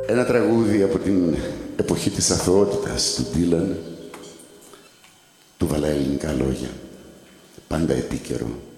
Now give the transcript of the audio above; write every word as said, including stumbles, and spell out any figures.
ένα τραγούδι από την εποχή της αθωότητας του Ντίλαν του βάλα ελληνικά λόγια. Πάντα επίκαιρο.